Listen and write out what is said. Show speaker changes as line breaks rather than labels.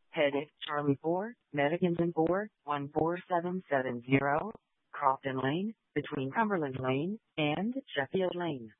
Headed Charlie 4, Medicanton 4, 14770, Crofton Lane, between Cumberland Lane and Sheffield Lane.